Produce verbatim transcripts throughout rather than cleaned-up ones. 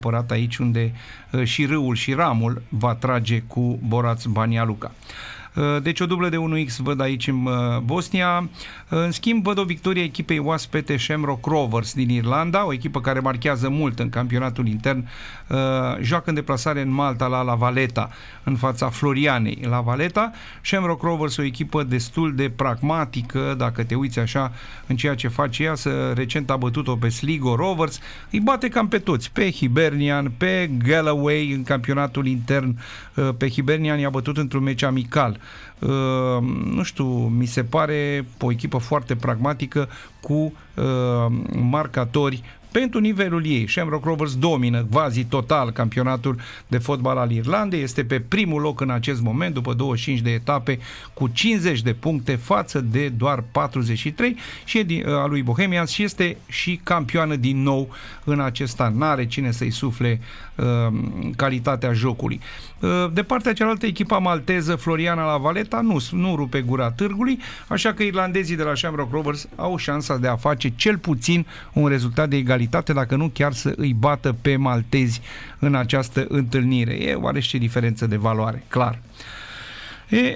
apărat aici unde uh, și râul și ramul va trage cu Boraț Banja Luka. Deci o dublă de unu x văd aici în Bosnia. În schimb, văd o victorie a echipei oaspete Shamrock Rovers din Irlanda, o echipă care marchează mult în campionatul intern. Joacă în deplasare în Malta la La Valletta, în fața Florianei La Valletta. Shamrock Rovers, o echipă destul de pragmatică, dacă te uiți așa în ceea ce face ea. Să recent a bătut-o pe Sligo Rovers, îi bate cam pe toți, pe Hibernian, pe Galloway în campionatul intern. Pe Hibernian i-a bătut într-un meci amical. Uh, nu știu, mi se pare o echipă foarte pragmatică cu uh, marcatori pentru nivelul ei. Shamrock Rovers domină quasi total campionatul de fotbal al Irlandei, este pe primul loc în acest moment după douăzeci și cinci de etape cu cincizeci de puncte față de doar patruzeci și trei și e din, a lui Bohemians și este și campioană din nou în acest an. N-are cine să-i sufle uh, calitatea jocului. Uh, de partea cealaltă, echipa malteză Floriana La Valletta nu, nu rupe gura târgului, așa că irlandezii de la Shamrock Rovers au șansa de a face cel puțin un rezultat de egalitate, dacă nu chiar să îi bată pe maltezi în această întâlnire. E oarește diferență de valoare, clar. E,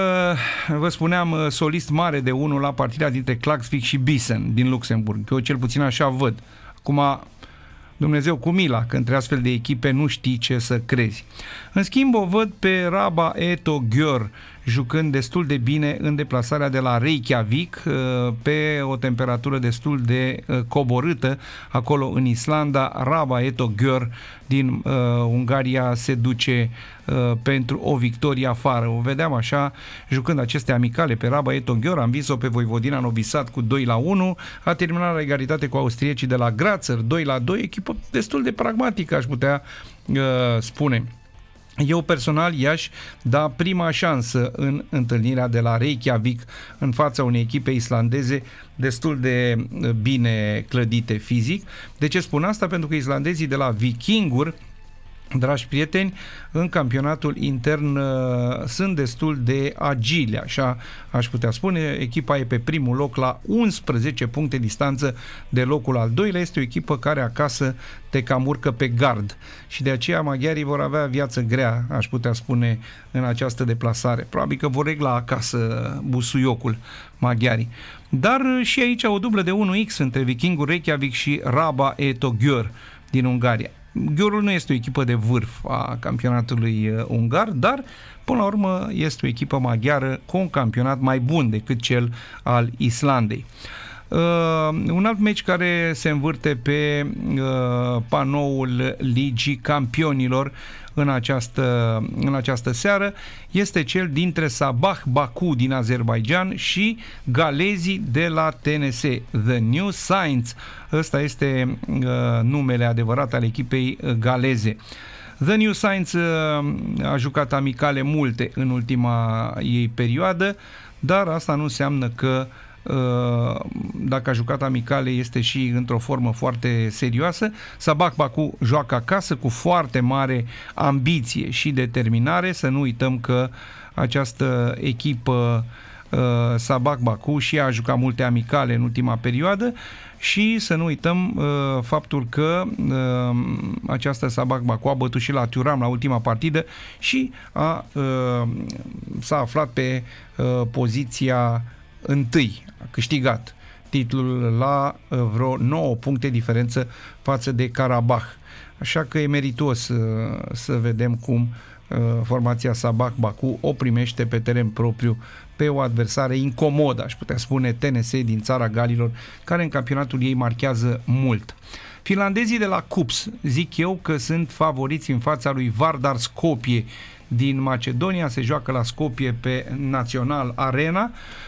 uh, vă spuneam, solist mare de unu la partida dintre Klaksvik și Bisen din Luxemburg. Eu cel puțin așa văd. Acum, Dumnezeu cu mila, că între astfel de echipe nu știi ce să crezi. În schimb, o văd pe Raba Eto Gjör jucând destul de bine în deplasarea de la Reykjavik, pe o temperatură destul de coborâtă acolo în Islanda. Raba Eto Gjör din uh, Ungaria se duce uh, pentru o victorie afară. O vedeam așa jucând aceste amicale pe Raba Eto Gjör. Am vist-o pe Voivodina Novi Sad cu doi la unu, a terminat la egalitate cu austriecii de la Grazer doi la doi, echipă destul de pragmatică, aș putea uh, spune. Eu personal i-aș da prima șansă în întâlnirea de la Reykjavik în fața unei echipe islandeze destul de bine clădite fizic. De ce spun asta? Pentru că islandezii de la Vikingur, dragi prieteni, în campionatul intern uh, sunt destul de agili, așa aș putea spune. Echipa e pe primul loc la unsprezece puncte distanță de locul al doilea. Este o echipă care acasă te cam urcă pe gard și de aceea maghiarii vor avea viață grea, aș putea spune, în această deplasare. Probabil că vor regla acasă busuiocul maghiarii. Dar și aici o dublă de unu x între Vikingur Reykjavik și Raba Eto Gjör din Ungaria. Gjörul nu este o echipă de vârf a campionatului uh, ungar, dar până la urmă este o echipă maghiară cu un campionat mai bun decât cel al Islandei. Uh, un alt meci care se învârte pe uh, panoul Ligii Campionilor în această, în această seară este cel dintre Sabah Baku din Azerbaijan și galezii de la T N S, The New Saints. Ăsta este uh, numele adevărat al echipei galeze. The New Saints uh, a jucat amicale multe în ultima ei perioadă, dar asta nu înseamnă că dacă a jucat amicale este și într-o formă foarte serioasă. Sabah Baku joacă acasă cu foarte mare ambiție și determinare. Să nu uităm că această echipă Sabah Baku și a jucat multe amicale în ultima perioadă și să nu uităm uh, faptul că uh, această Sabah Baku a bătut și la Thuram la ultima partidă și a, uh, s-a aflat pe uh, poziția întâi, a câștigat titlul la uh, vreo nouă puncte diferență față de Karabakh. Așa că e meritos uh, să vedem cum uh, formația Sabah Baku o primește pe teren propriu pe o adversare incomodă, aș putea spune, T N S din țara Galilor, care în campionatul ei marchează mult. Finlandezii de la Kups, zic eu că sunt favoriți în fața lui Vardar Skopje din Macedonia, se joacă la Skopje pe Național Arena.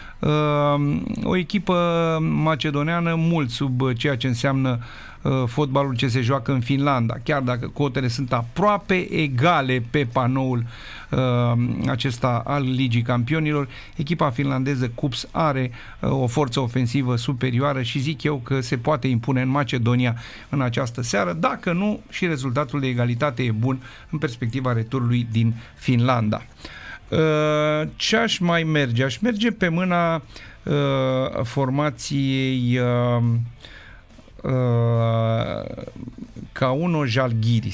O echipă macedoneană mult sub ceea ce înseamnă fotbalul ce se joacă în Finlanda, chiar dacă cotele sunt aproape egale pe panoul acesta al Ligii Campionilor. Echipa finlandeză Kups are o forță ofensivă superioară și zic eu că se poate impune în Macedonia în această seară, dacă nu și rezultatul de egalitate e bun în perspectiva returului din Finlanda. Ce aș mai merge? Aș merge pe mâna uh, formației uh, uh, Kauno Žalgiris.